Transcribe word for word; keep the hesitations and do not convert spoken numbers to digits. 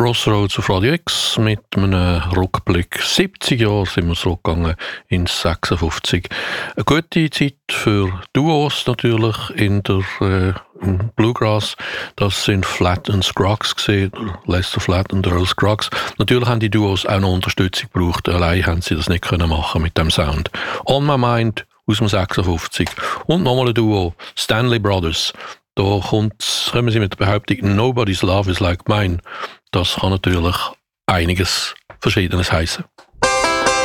Crossroads auf Radio X mit einem Rückblick. siebzig Jahre sind wir zurückgegangen ins sechsundfünfzig. Eine gute Zeit für Duos natürlich in der äh, im Bluegrass. Das sind Flatt und Scruggs gesehen, Lester Flatt und Earl Scruggs. Natürlich haben die Duos auch noch Unterstützung gebraucht. Allein haben sie das nicht können machen mit dem Sound. On My Mind aus dem sechsundfünfzig. Und nochmal ein Duo, Stanley Brothers. Da kommt, kommen sie mit der Behauptung Nobody's Love is like mine. Das kann natürlich einiges Verschiedenes heißen.